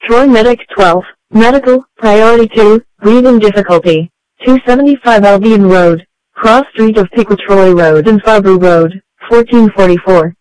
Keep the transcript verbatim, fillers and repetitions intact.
Troy Medic twelve, Medical, Priority two, Breathing Difficulty, two seventy-five Albion Road, Cross Street of Pickle Troy Road and Farborough Road, fourteen forty-four.